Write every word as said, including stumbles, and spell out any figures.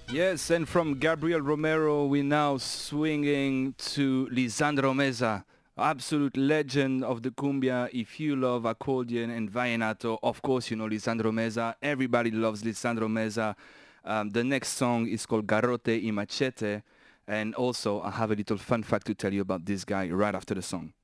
Yes, and from Gabriel Romero, we're now swinging to Lisandro Meza, absolute legend of the cumbia. If you love accordion and vallenato, of course you know Lisandro Meza. Everybody loves Lisandro Meza. Um, the next song is called Garrote y Machete. And also, I have a little fun fact to tell you about this guy right after the song.